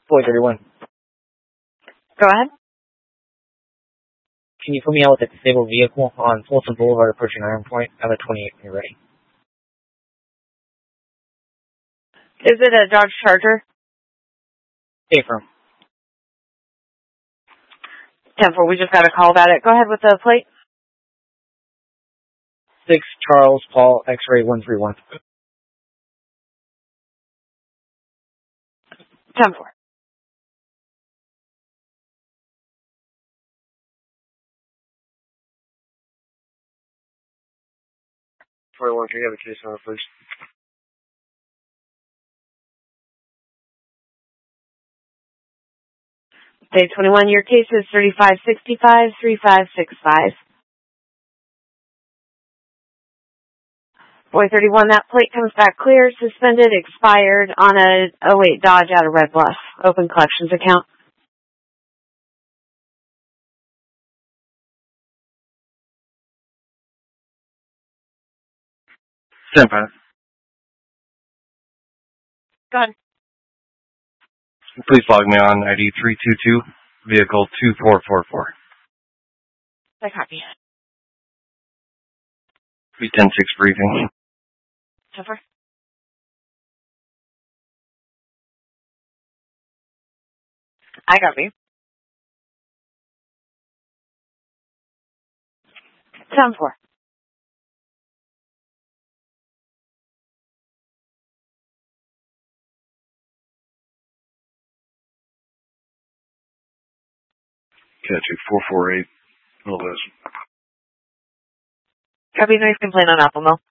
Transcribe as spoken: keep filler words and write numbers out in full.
Boy thirty-one. Go ahead. Can you put me out with a disabled vehicle on Folsom Boulevard approaching Iron Point? I have a twenty-eight when you're ready. Is it a Dodge Charger? Stay firm. ten four, we just got a call about it. Go ahead with the plate. six Charles Paul X-ray one three one. ten four. twenty-one, can you have a case number, please? Day twenty-one, your case is thirty-five sixty-five, thirty-five sixty-five. Boy thirty-one, that plate comes back clear, suspended, expired on a oh eight Dodge out of Red Bluff. Open collections account. Stand by. Go ahead. Please log me on I D three two two, vehicle two four four four. I copy. B ten six briefing. ten four. I copy. ten four. Catch it, four four eight. All this. Copy, nice complaint on Apple Mill.